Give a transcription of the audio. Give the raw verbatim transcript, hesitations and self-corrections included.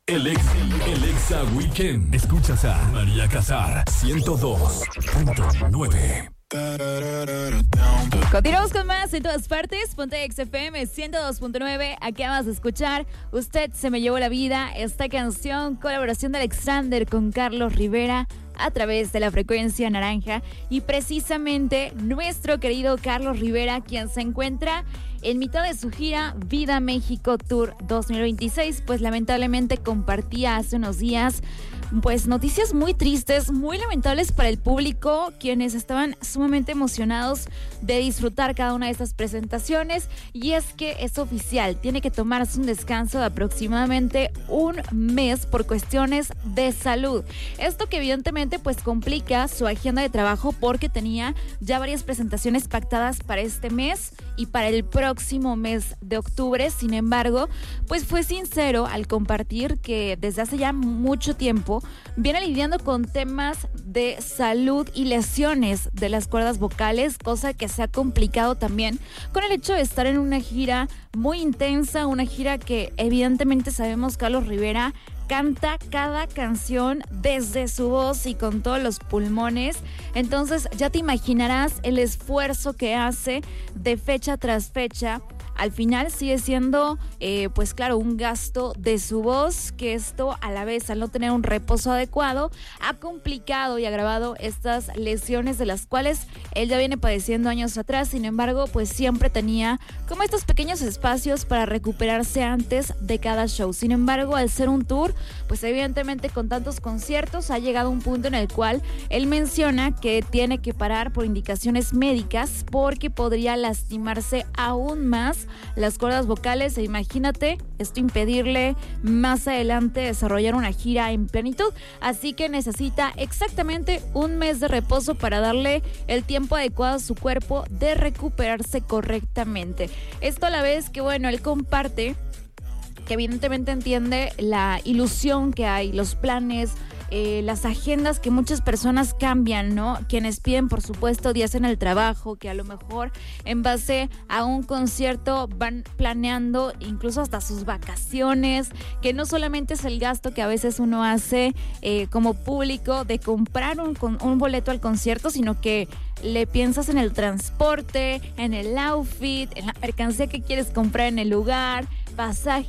El Exa, el Exa Weekend. Escuchas a María Casar, ciento dos punto nueve. Continuamos con más en todas partes. Ponte X F M ciento dos punto nueve. Acabas de escuchar Usted se me llevó la vida. Esta canción, colaboración de Alexander con Carlos Rivera a través de la frecuencia naranja. Y precisamente nuestro querido Carlos Rivera, quien se encuentra en mitad de su gira Vida México Tour dos mil veintiséis, pues lamentablemente compartía hace unos días pues noticias muy tristes, muy lamentables para el público, quienes estaban sumamente emocionados de disfrutar cada una de estas presentaciones. Y es que es oficial, tiene que tomarse un descanso de aproximadamente un mes por cuestiones de salud. Esto que evidentemente pues complica su agenda de trabajo, porque tenía ya varias presentaciones pactadas para este mes y para el próximo mes de octubre. Sin embargo, pues fue sincero al compartir que desde hace ya mucho tiempo viene lidiando con temas de salud y lesiones de las cuerdas vocales, cosa que se ha complicado también con el hecho de estar en una gira muy intensa, una gira que evidentemente sabemos Carlos Rivera canta cada canción desde su voz y con todos los pulmones. Entonces ya te imaginarás el esfuerzo que hace de fecha tras fecha. Al final sigue siendo, eh, pues claro, un gasto de su voz, que esto a la vez, al no tener un reposo adecuado, ha complicado y agravado estas lesiones de las cuales él ya viene padeciendo años atrás. Sin embargo, pues siempre tenía como estos pequeños espacios para recuperarse antes de cada show. Sin embargo, al ser un tour, pues evidentemente con tantos conciertos ha llegado un punto en el cual él menciona que tiene que parar por indicaciones médicas, porque podría lastimarse aún más las cuerdas vocales, e imagínate esto impedirle más adelante desarrollar una gira en plenitud. Así que necesita exactamente un mes de reposo para darle el tiempo adecuado a su cuerpo de recuperarse correctamente. Esto a la vez que, bueno, él comparte que evidentemente entiende la ilusión que hay, los planes, Eh, las agendas que muchas personas cambian, ¿no? Quienes piden, por supuesto, días en el trabajo, que a lo mejor en base a un concierto van planeando incluso hasta sus vacaciones, que no solamente es el gasto que a veces uno hace eh, como público de comprar un, un boleto al concierto, sino que le piensas en el transporte, en el outfit, en la mercancía que quieres comprar en el lugar, pasaje.